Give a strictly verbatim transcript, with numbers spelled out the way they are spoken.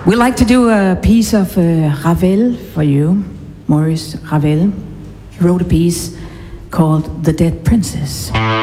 We like to do a piece of uh, Ravel for you, Maurice Ravel. He wrote a piece called The Dead Princess.